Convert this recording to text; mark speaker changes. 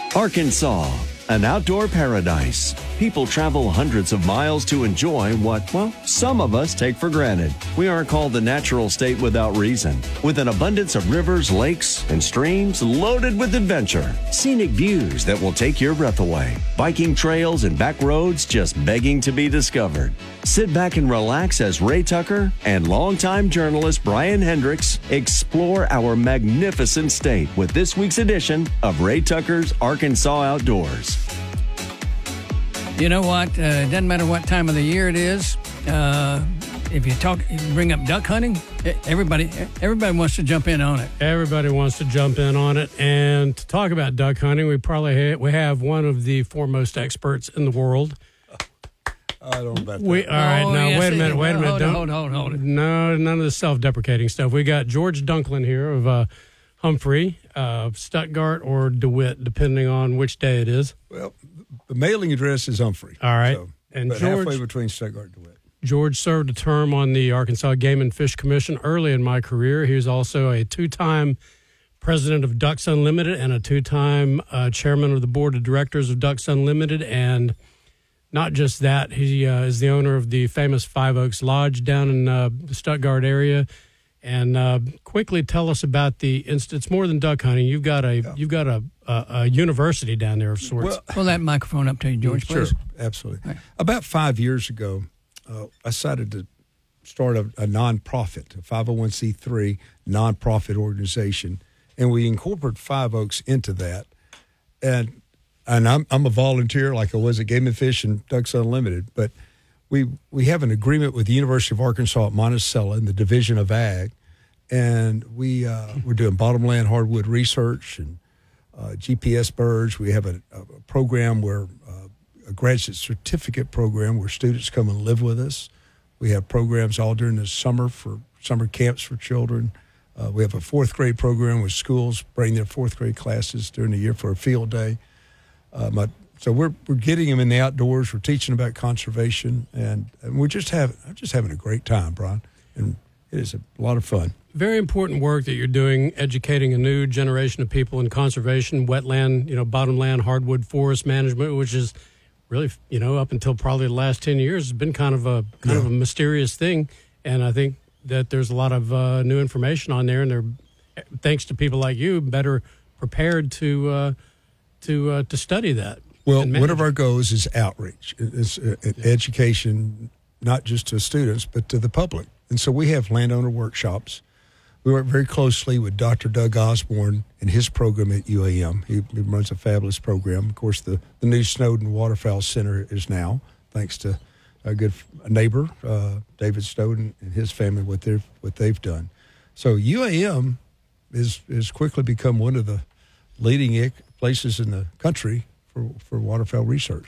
Speaker 1: Arkansas, an outdoor paradise. People travel hundreds of miles to enjoy what, well, some of us take for granted. We aren't called the natural state without reason. With an abundance of rivers, lakes, and streams loaded with adventure. Scenic views that will take your breath away. Biking trails and back roads just begging to be discovered. Sit back and relax as Ray Tucker and longtime journalist Brian Hendricks explore our magnificent state with this week's edition of Ray Tucker's Arkansas Outdoors.
Speaker 2: You know what? It doesn't matter what time of the year it is. If you bring up duck hunting, everybody wants to jump in on it.
Speaker 3: Everybody wants to jump in on it. And to talk about duck hunting, we have one of the foremost experts in the world.
Speaker 4: I don't know about that.
Speaker 3: Wait a minute.
Speaker 2: Hold it.
Speaker 3: No, none of the self-deprecating stuff. We got George Dunklin here of Humphrey, Stuttgart, or DeWitt, depending on which day it is.
Speaker 4: Well, the mailing address is Humphrey.
Speaker 3: All right.
Speaker 4: And George, halfway between Stuttgart and DeWitt.
Speaker 3: George served a term on the Arkansas Game and Fish Commission early in my career. He was also a two-time president of Ducks Unlimited and a two-time chairman of the board of directors of Ducks Unlimited. And not just that, he is the owner of the famous Five Oaks Lodge down in the Stuttgart area. And quickly tell us about it's more than duck hunting. You've got a university down there of sorts.
Speaker 4: Well,
Speaker 2: pull that microphone up to you, George, please.
Speaker 4: Sure, absolutely. Right. About 5 years ago, I decided to start a nonprofit, a 501c3 nonprofit organization, and we incorporated Five Oaks into that. And I'm a volunteer, like I was at Game and Fish and Ducks Unlimited, but we have an agreement with the University of Arkansas at Monticello in the Division of Ag, and we're doing bottomland hardwood research and GPS birds. We have a program where a graduate certificate program where students come and live with us. We have programs all during the summer for summer camps for children. We have a fourth grade program where schools bring their fourth grade classes during the year for a field day. So we're getting them in the outdoors. We're teaching about conservation, and we're just having a great time, Brian. And it is a lot of fun.
Speaker 3: Very important work that you're doing, educating a new generation of people in conservation, wetland, bottomland, hardwood forest management, which is really, up until probably the last 10 years, has been kind of a mysterious thing. And I think that there's a lot of new information on there, and they're, thanks to people like you, better prepared to study that.
Speaker 4: Well, one of our goals is outreach. It's education, not just to students, but to the public. And so we have landowner workshops. We work very closely with Dr. Doug Osborne and his program at UAM. He runs a fabulous program. Of course, the new Snowden Waterfowl Center is now, thanks to a good neighbor, David Snowden, and his family, what they've done. So UAM is quickly become one of the leading places in the country for waterfowl research.